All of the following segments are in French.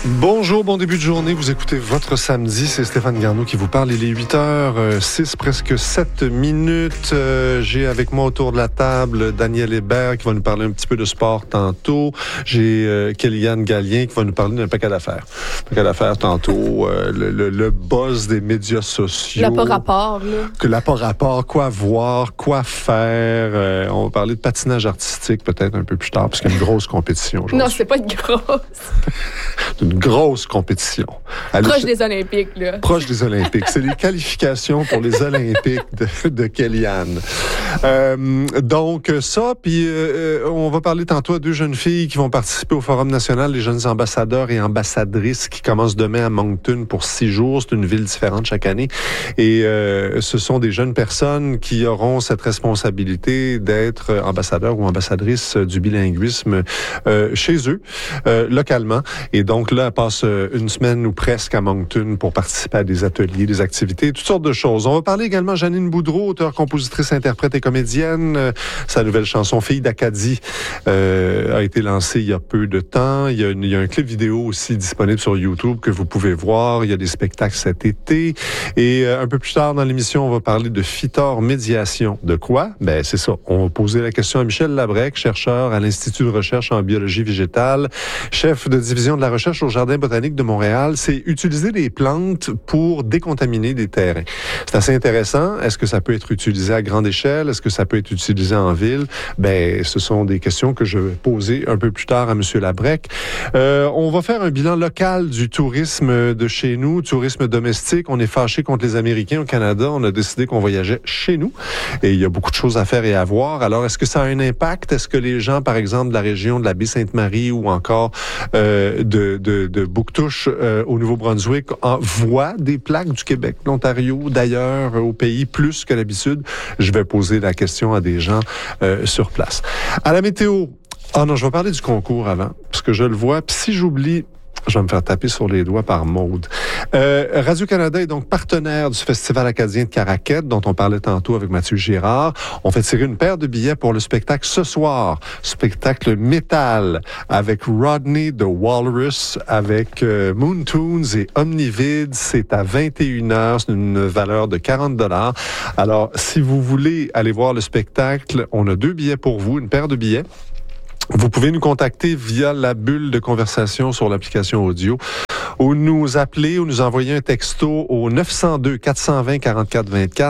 Bonjour, bon début de journée. Vous écoutez Votre Samedi. C'est Stéphane Garneau qui vous parle. Il est 8h06, presque 7 minutes. J'ai avec moi autour de la table Daniel Hébert qui va nous parler un petit peu de sport tantôt. J'ai Kéliane Gallien qui va nous parler d'un paquet d'affaires. Paquet d'affaires tantôt. Le buzz des médias sociaux. L'apport-rapport, là. Que l'apport-rapport, quoi voir, quoi faire. On va parler de patinage artistique peut-être un peu plus tard parce qu'il y a une grosse compétition aujourd'hui. Non, c'est pas une grosse. Une grosse compétition. Proche des Olympiques, là. Proche des Olympiques. C'est les qualifications pour les Olympiques de Kéliane. Donc, ça, puis on va parler tantôt à deux jeunes filles qui vont participer au Forum national des jeunes ambassadeurs et ambassadrices qui commence demain à Moncton pour 6 jours. C'est une ville différente chaque année. Et ce sont des jeunes personnes qui auront cette responsabilité d'être ambassadeurs ou ambassadrices du bilinguisme chez eux, localement. Et donc là, elle passe une semaine ou presque à Moncton pour participer à des ateliers, des activités, toutes sortes de choses. On va parler également de Janine Boudreau, auteure, compositrice, interprète et comédienne. Sa nouvelle chanson « Fille d'Acadie » a été lancée il y a peu de temps. Il y a un clip vidéo aussi disponible sur YouTube que vous pouvez voir. Il y a des spectacles cet été. Et un peu plus tard dans l'émission, on va parler de Phytor Médiation. De quoi? Ben, c'est ça. On va poser la question à Michel Labrec, chercheur à l'Institut de recherche en biologie végétale, chef de division de la recherche au Jardin botanique de Montréal. C'est utiliser des plantes pour décontaminer des terrains. C'est assez intéressant. Est-ce que ça peut être utilisé à grande échelle? Est-ce que ça peut être utilisé en ville? Ben, ce sont des questions que je vais poser un peu plus tard à M. Labrec. On va faire un bilan local du tourisme de chez nous, tourisme domestique. On est fâché contre les Américains au Canada. On a décidé qu'on voyageait chez nous. Et il y a beaucoup de choses à faire et à voir. Alors, est-ce que ça a un impact? Est-ce que les gens, par exemple, de la région de la Baie-Sainte-Marie ou encore de Bouctouche au Nouveau-Brunswick voient des plaques du Québec, l'Ontario, d'ailleurs, au pays, plus que d'habitude? Je vais poser la question à des gens sur place. À la météo, non, je vais parler du concours avant, parce que je le vois, puis si j'oublie, je vais me faire taper sur les doigts par Maude. Radio-Canada est donc partenaire du Festival acadien de Caraquette, dont on parlait tantôt avec Mathieu Girard. On fait tirer une paire de billets pour le spectacle ce soir. Spectacle métal avec Rodney the Walrus, avec Moon Tunes et Omnivid. C'est à 21h. C'est une valeur de 40 $. Alors, si vous voulez aller voir le spectacle, on a 2 billets pour vous, une paire de billets. Vous pouvez nous contacter via la bulle de conversation sur l'application audio ou nous appeler ou nous envoyer un texto au 902-420-4424,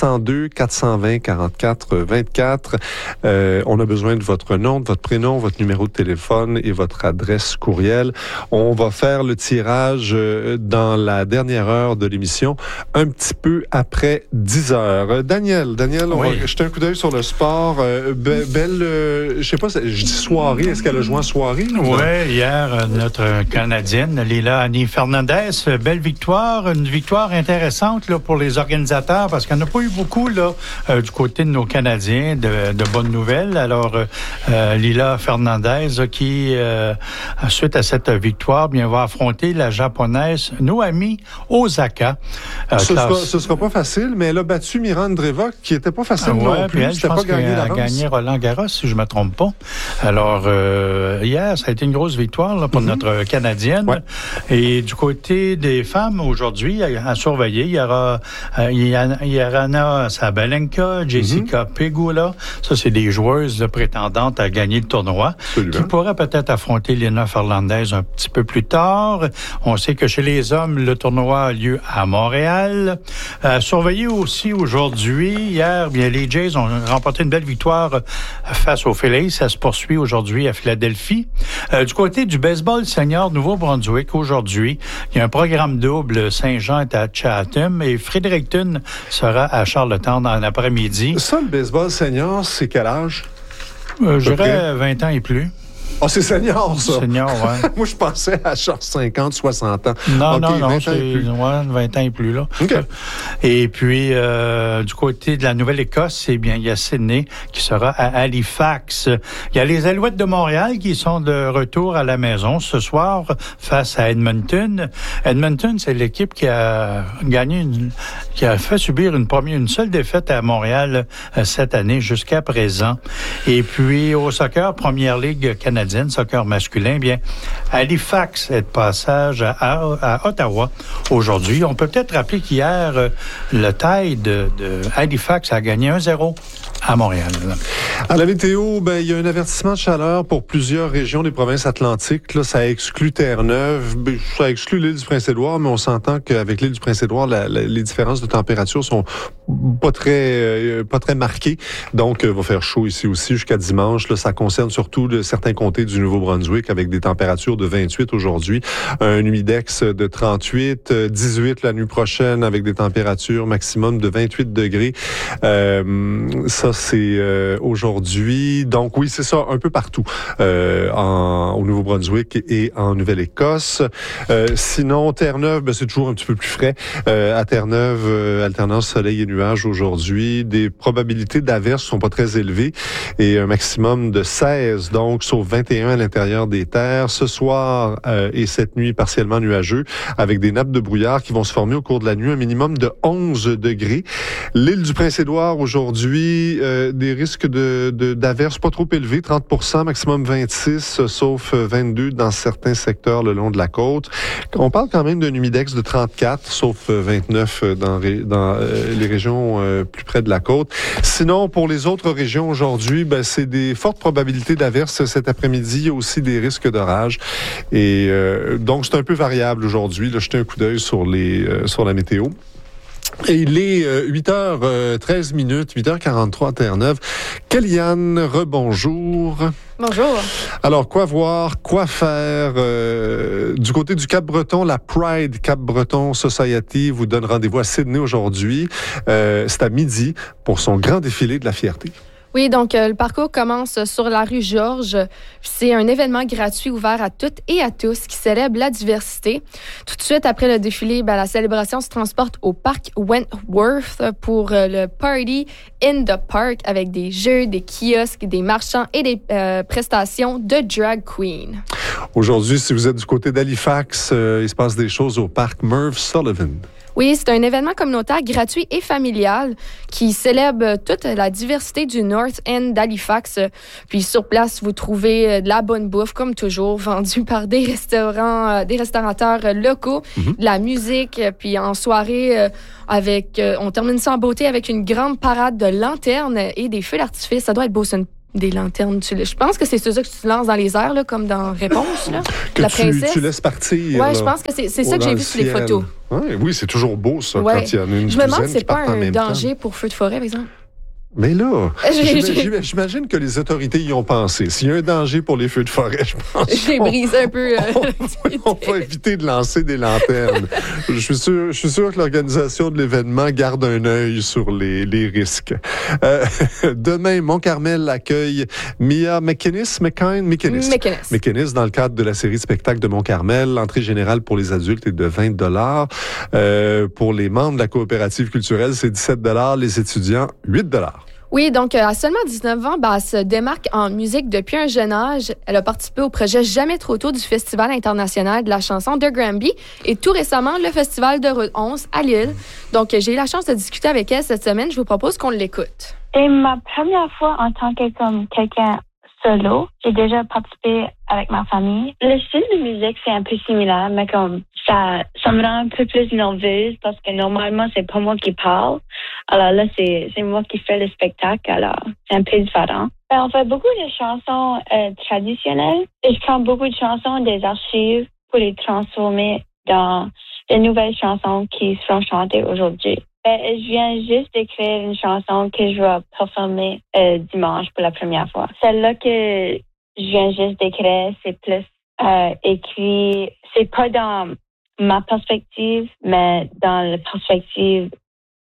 902-420-4424. On a besoin de votre nom, de votre prénom, votre numéro de téléphone et votre adresse courriel. On va faire le tirage dans la dernière heure de l'émission, un petit peu après 10 heures. Daniel, on va jeter un coup d'œil sur le sport. Belle, je sais pas, je dis soirée. Est-ce qu'elle a joué en soirée? Oui, hier, notre Canadienne, Lila Annie Fernandez, belle victoire. Une victoire intéressante là, pour les organisateurs parce qu'il n'y en a pas eu beaucoup là, du côté de nos Canadiens de bonnes nouvelles. Alors, Lila Fernandez qui, suite à cette victoire, bien, va affronter la japonaise Naomi Osaka. Ce sera pas facile, mais elle a battu Miran Dreva qui était pas facile non plus. Elle, je pense qu'elle a gagné Roland Garros, si je ne me trompe pas. Alors, hier, ça a été une grosse victoire là, pour notre Canadienne. Ouais. Et du côté des femmes, aujourd'hui, à surveiller, il y aura Yana Sabalenka, Jessica Pegula. Ça, c'est des joueuses prétendantes à gagner le tournoi. Absolument. Qui pourraient peut-être affronter Lena Fernandez un petit peu plus tard. On sait que chez les hommes, le tournoi a lieu à Montréal. Surveiller aussi aujourd'hui. Hier, bien, les Jays ont remporté une belle victoire face aux Phillies. Ça se poursuit aujourd'hui à Philadelphie. Du côté du baseball senior Nouveau-Brunswick, aujourd'hui, il y a un programme double. Saint-Jean est à Chatham et Fredericton sera à Charlottetown dans l'après-midi. Ça, le baseball senior, c'est quel âge? Je dirais 20 ans et plus. Ah, c'est senior, ça? Senior, oui. Moi, je pensais à genre 50, 60 ans. Non, c'est 20 ans et plus, là. OK. Et puis, du côté de la Nouvelle-Écosse, eh bien, il y a Sydney qui sera à Halifax. Il y a les Alouettes de Montréal qui sont de retour à la maison ce soir face à Edmonton. Edmonton, c'est l'équipe qui a qui a fait subir une seule défaite à Montréal cette année jusqu'à présent. Et puis, au soccer, Première Ligue canadienne, canadienne, soccer masculin. Bien, Halifax est de passage à Ottawa aujourd'hui. On peut peut-être rappeler qu'hier, le Tide de Halifax a gagné 1-0 à Montréal. À la météo, il y a un avertissement de chaleur pour plusieurs régions des provinces atlantiques. Là, ça exclut Terre-Neuve, ça exclut l'île du Prince-Édouard, mais on s'entend qu'avec l'île du Prince-Édouard, les différences de température sont pas très marquées. Donc, il va faire chaud ici aussi jusqu'à dimanche. Là, ça concerne surtout certains comtés du Nouveau-Brunswick avec des températures de 28 aujourd'hui, un humidex de 38, 18 la nuit prochaine avec des températures maximum de 28 degrés. Ça, c'est aujourd'hui. Donc oui, c'est ça, un peu partout au Nouveau-Brunswick et en Nouvelle-Écosse. Sinon, Terre-Neuve, c'est toujours un petit peu plus frais. À Terre-Neuve, alternance soleil et nuages aujourd'hui. Des probabilités d'averses sont pas très élevées et un maximum de 16, donc sauf 21 à l'intérieur des terres. Ce soir et cette nuit, partiellement nuageux, avec des nappes de brouillard qui vont se former au cours de la nuit, un minimum de 11 degrés. L'île du Prince-Édouard aujourd'hui, des risques d'averses pas trop élevés, 30%, maximum 26, sauf 22 dans certains secteurs le long de la côte. On parle quand même d'un humidex de 34, sauf 29 dans les régions plus près de la côte. Sinon, pour les autres régions aujourd'hui, c'est des fortes probabilités d'averses cet après-midi. Il y a aussi des risques d'orage. Et donc, c'est un peu variable aujourd'hui. Là, jetez un coup d'œil sur la météo. Et il est 8h13, 8h43 à Terre-Neuve. Kellyanne, rebonjour. Bonjour. Alors, quoi voir, quoi faire? Du côté du Cap-Breton, la Pride Cap-Breton Society vous donne rendez-vous à Sydney aujourd'hui. C'est à midi pour son grand défilé de la fierté. Oui, donc le parcours commence sur la rue Georges. C'est un événement gratuit ouvert à toutes et à tous qui célèbre la diversité. Tout de suite après le défilé, la célébration se transporte au parc Wentworth pour le Party in the Park avec des jeux, des kiosques, des marchands et des prestations de drag queen. Aujourd'hui, si vous êtes du côté d'Halifax, il se passe des choses au parc Merv Sullivan. Oui, c'est un événement communautaire gratuit et familial qui célèbre toute la diversité du North End d'Halifax. Puis sur place, vous trouvez de la bonne bouffe, comme toujours, vendue par des restaurateurs locaux, de la musique. Puis en soirée, on termine ça en beauté avec une grande parade de lanternes et des feux d'artifice. Ça doit être beau, ça, des lanternes. Je pense que c'est ça que tu lances dans les airs, là, comme dans Réponse. Là, que la princesse. Tu laisses partir. Oui, je pense que c'est ça que j'ai vu sur les photos. Oui, c'est toujours beau, ça, quand il y en a une douzaine. Je me demande si c'est pas un danger danger pour feu de forêt, par exemple. Mais là, j'imagine que les autorités y ont pensé. S'il y a un danger pour les feux de forêt, je pense j'ai brisé un peu. On va éviter de lancer des lanternes. Je suis sûr que l'organisation de l'événement garde un œil sur les risques. Demain, Mont-Carmel accueille Mia McInnes dans le cadre de la série spectacle de Mont-Carmel. L'entrée générale pour les adultes est de 20 $. Pour les membres de la coopérative culturelle, c'est 17 $. Les étudiants, 8 $. Oui, donc à seulement 19 ans, elle se démarque en musique depuis un jeune âge. Elle a participé au projet Jamais trop tôt du Festival international de la chanson de Granby et tout récemment le Festival de Route 11 à Lille. Donc j'ai eu la chance de discuter avec elle cette semaine. Je vous propose qu'on l'écoute. C'est ma première fois en tant que quelqu'un solo. J'ai déjà participé avec ma famille. Le style de musique, c'est un peu similaire, mais comme ça me rend un peu plus nerveuse parce que normalement, c'est pas moi qui parle. Alors là, c'est moi qui fais le spectacle, alors c'est un peu différent. On fait beaucoup de chansons traditionnelles et je prends beaucoup de chansons des archives pour les transformer dans de nouvelles chansons qui seront chantées aujourd'hui. Je viens juste d'écrire une chanson que je vais performer dimanche pour la première fois. Celle-là que je viens juste d'écrire, c'est plus écrit, c'est pas dans ma perspective, mais dans la perspective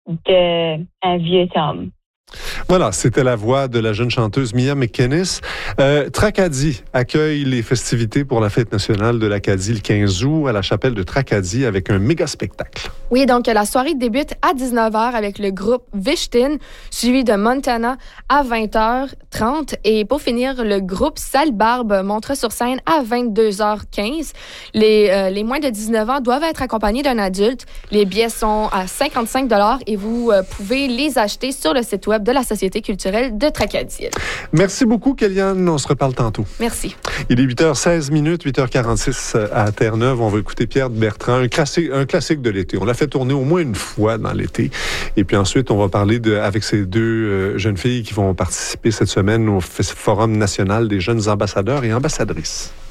d'un vieux homme. Voilà, c'était la voix de la jeune chanteuse Mia McInnes. Tracadie accueille les festivités pour la fête nationale de l'Acadie le 15 août à la chapelle de Tracadie avec un méga spectacle. Oui, donc la soirée débute à 19h avec le groupe Vishtin, suivi de Montana à 20h30. Et pour finir, le groupe Sale Barbe montera sur scène à 22h15. Les moins de 19 ans doivent être accompagnés d'un adulte. Les billets sont à 55 $ et vous pouvez les acheter sur le site web web de la Société culturelle de Tracadie. Merci beaucoup, Kéliane. On se reparle tantôt. Merci. Il est 8h16, 8h46 à Terre-Neuve. On va écouter Pierre Bertrand, un classique de l'été. On l'a fait tourner au moins une fois dans l'été. Et puis ensuite, on va parler avec ces deux jeunes filles qui vont participer cette semaine au Forum national des jeunes ambassadeurs et ambassadrices.